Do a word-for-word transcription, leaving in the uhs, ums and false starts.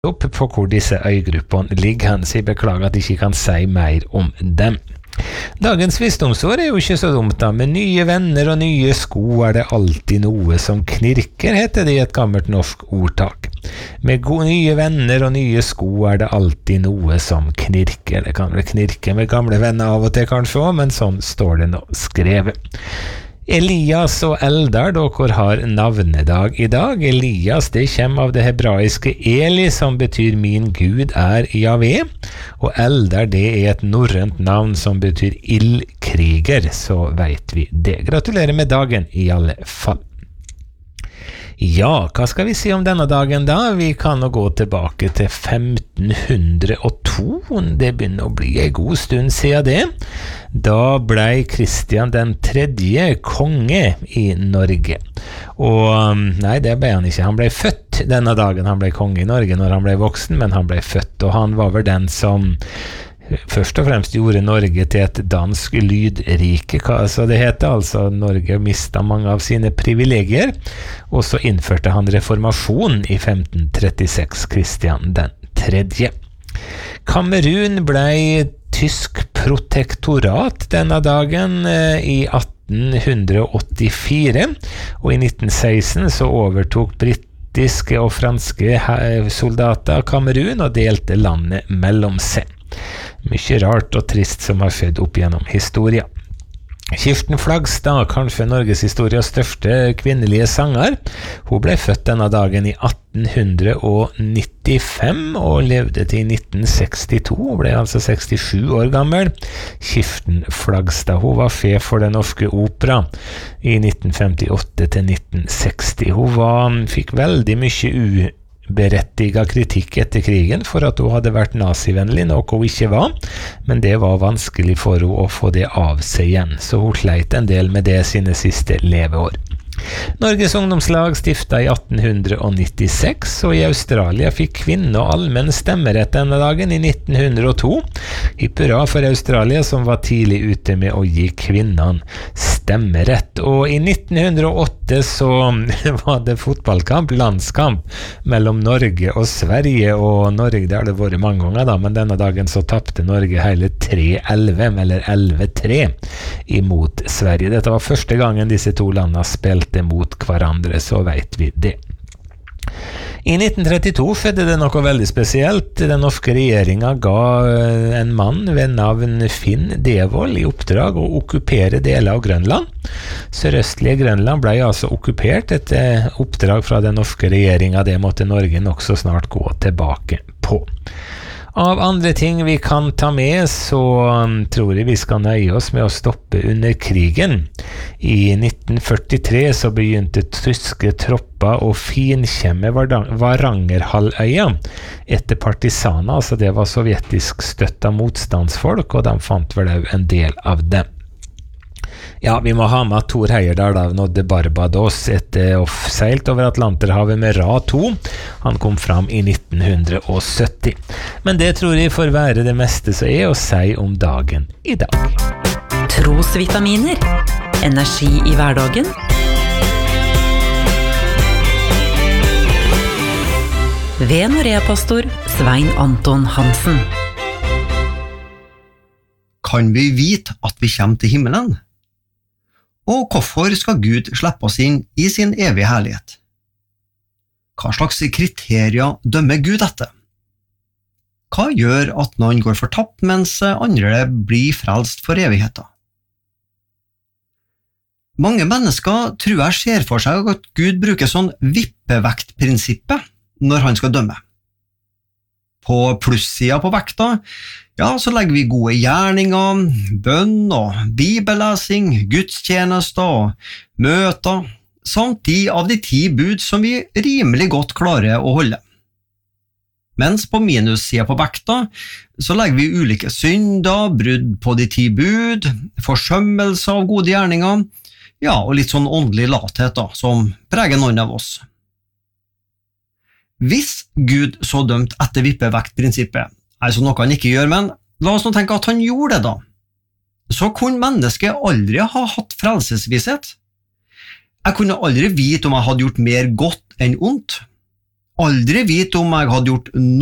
opp på hvor disse øygruppene ligger hen, så jeg beklager at jeg ikke kan si mer om dem. Dagens visdomsord er jo ikke så dumt da, med nye venner og nye sko er det alltid noe som knirker, heter det i et gammelt norsk ordtak. Med gode nye venner og nye sko er det alltid noe som knirker. Det kan vel knirke med gamle venner av og til kanskje også, men sånn står det nå skrevet. Elias og Eldar, dere har navnedag i dag. Elias, det kommer av det hebraiske Eli, som betyr min Gud er Javé, og Eldar, det er et norrønt navn som betyr ildkriger, så vet vi det. Gratulerer med dagen i alle fall. Ja, hva skal vi si om denne dagen da? Vi kan nå gå tilbake til femten hundre og to, det begynner å bli en god stund siden det. Da ble Kristian den tredje konge i Norge. Og nei, det ble han ikke. Han ble født denne dagen. Han ble konge i Norge når han ble voksen, men han ble født, og han var vel den som først og fremst gjorde Norge til et dansk lydrike, så det heter altså Norge mistet mange av sine privilegier, og så innførte han reformasjon i femten trettiseks, Kristian den tredje. Kamerun ble tysk protektorat denne dagen i atten åttifire, og i nitten seksten så overtok britiske og franske soldater Kamerun og delte landet mellom seg. Mye rart og trist som har skjedd opp gjennom historien. Kirsten Flagstad, kanskje Norges historias største kvinnelige sanger. Hun ble født denne dagen i atten nittifem og levde til nitten sekstito. Hun ble altså sekstisju år gammel. Kirsten Flagstad, hun var sjef for Den Norske Opera i nitten femtiåtte til nitten seksti. Hun var, fikk veldig mye u berettiget kritikk etter krigen for at hun hadde vært nazivennlig, noe hun ikke var, men det var vanskelig for henne å få det av seg igjen, så hun sleit en del med det sine siste leveår. Norges ungdomslag stiftet i atten nittiseks, og i Australia fikk kvinner og allmenn stemmerett denne dagen i nitten hundre og to. Hipp hurra for Australia som var tidlig ute med å gi kvinnene stemmerett. Og i nitten hundre og åtte så var det fotballkamp, landskamp mellom Norge og Sverige, og Norge, det har det vært mange ganger da, men denne dagen så tappte Norge hele tre elleve, eller elleve tre imot Sverige. Dette var første gangen disse to landene spilte mot hverandre, så vet vi det. I nitten trettito skjedde det noe veldig spesielt. Den norske regjeringen ga en mann ved navn Finn Devold i oppdrag å okkupere deler av Grønland. Sørøstlige Grønland ble altså okkupert etter oppdrag fra den norske regjeringen. Det måtte Norge nok så snart gå tilbake på. Av andre ting vi kan ta med, så tror jeg vi skal nøye oss med å stoppe under krigen. I nitten førtitre så begynte tyske tropper å finkjemme Varangerhalvøya etter partisaner, altså det var sovjetisk støtta motstandsfolk, og de fant vel også en del av dem. Ja, vi må ha med at Thor Heyerdahl da nådde Barbados etter å seilt over Atlanterhavet med Ra to. Han kom fram i nitten sytti. Men det tror jeg får være det meste som er å si om dagen i dag. Trosvitaminer. Energi i hverdagen. Ved Norea-pastor Svein Anton Hansen. Kan vi vite at vi kommer til himmelen? Og hvorfor skal Gud slippe oss inn i sin evige herlighet? Hva slags kriterier dømmer Gud etter? Hva gjør at noen går fortapt, mens andre blir frelst for evigheten? Mange mennesker tror jeg ser for seg at Gud bruker sånn vippevektprinsippet når han skal dømme. På plussida på vekta, ja, så legger vi gode gjerninger, bønn og bibellesing, gudstjenester og møter, samt de av de ti bud som vi rimelig godt klarer å holde. Mens på minussida på vekta, så legger vi ulike synder, brudd på de ti bud, forsømmelse av gode gjerninger, ja, og litt sånn åndelig lathet da, som preger noen av oss. Hvis Gud så dømt etter vippevektprinsippet, altså noe han ikke gjør, men la oss nå tenke at han gjorde det da, så kunne mennesket aldri ha hatt frelsesvisshet. Jeg kunne aldri vite om jeg hadde gjort mer godt enn ondt. aldri vite om jeg hadde gjort noe